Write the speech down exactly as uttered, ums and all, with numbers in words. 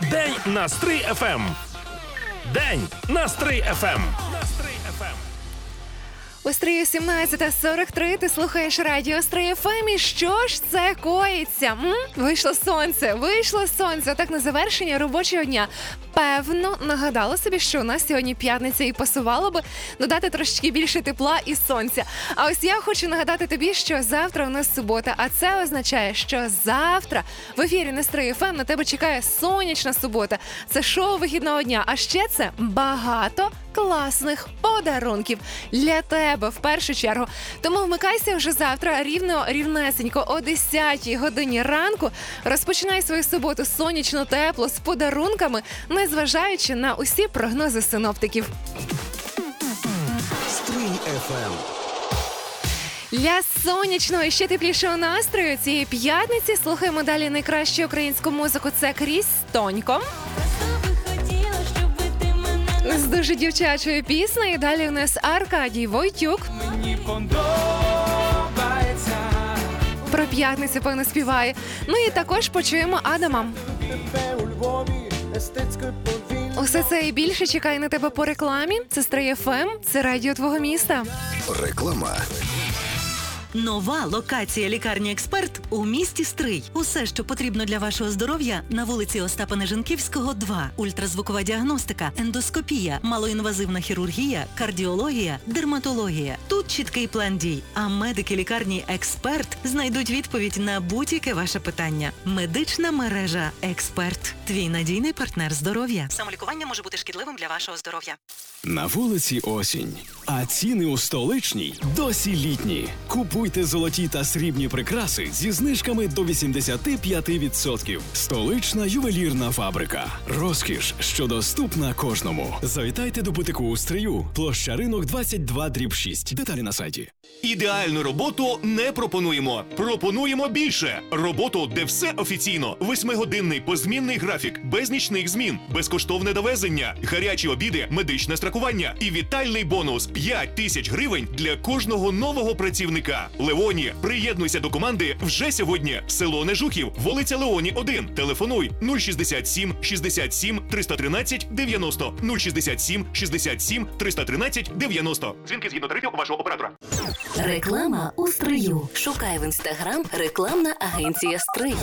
День на Стрий еф ем. День на Стрий еф ем. У Стрию сімнадцята сорок три, ти слухаєш радіо Стрий еф ем. І що ж це коїться? М? Вийшло сонце, вийшло сонце. Так на завершення робочого дня. Певно, нагадала собі, що у нас сьогодні п'ятниця і пасувало би додати трошечки більше тепла і сонця. А ось я хочу нагадати тобі, що завтра у нас субота, а це означає, що завтра в ефірі на Стрий еф ем на тебе чекає сонячна субота. Це шоу вихідного дня, а ще це багато класних подарунків для тебе в першу чергу. Тому вмикайся вже завтра рівно, рівнесенько о десятій годині ранку. Розпочинай свою суботу сонячно, тепло, з подарунками, незважаючи на усі прогнози синоптиків. Стрий еф ем. Для сонячного і ще теплішого настрою цієї п'ятниці слухаємо далі найкращу українську музику. Це Кріс Тонько з дуже дівчачою піснею. Далі у нас Аркадій Войтюк. Мені подобається. Про п'ятницю, певно, співає. Ну і також почуємо Адама. Тебе у Львові естетською повільно. Усе це і більше чекає на тебе по рекламі. Це Стрий еф ем, це радіо твого міста. Реклама. Нова локація лікарні «Експерт» у місті Стрий. Усе, що потрібно для вашого здоров'я на вулиці Остапа Нежинківського, два. Ультразвукова діагностика, ендоскопія, малоінвазивна хірургія, кардіологія, дерматологія. Тут чіткий план дій. А медики лікарні «Експерт» знайдуть відповідь на будь-яке ваше питання. Медична мережа «Експерт». Твій надійний партнер здоров'я. Самолікування може бути шкідливим для вашого здоров'я. На вулиці осінь, а ціни у столичній досі літні. Купуйте золоті та срібні прикраси зі знижками до вісімдесят п'ять відсотків. Столична ювелірна фабрика. Розкіш, що доступна кожному. Завітайте до бутику у Стрию. Площа Ринок двадцять два дріб шість. Деталі на сайті. Ідеальну роботу не пропонуємо. Пропонуємо більше. Роботу, де все офіційно. Восьмигодинний позмінний графік, без нічних змін, безкоштовне довезення, гарячі обіди, медичне страхування і вітальний бонус п'ять тисяч гривень для кожного нового працівника. Леоні, приєднуйся до команди вже сьогодні. Село Нежухів, вулиця Леоні, один. Телефонуй нуль шістдесят сім шістдесят сім триста тринадцять дев'яносто нуль шістдесят сім шістдесят сім триста тринадцять дев'яносто. Дзвінки згідно тарифів вашого оператора. Реклама у Стрию. Шукай в інстаграм рекламна агенція Стрий.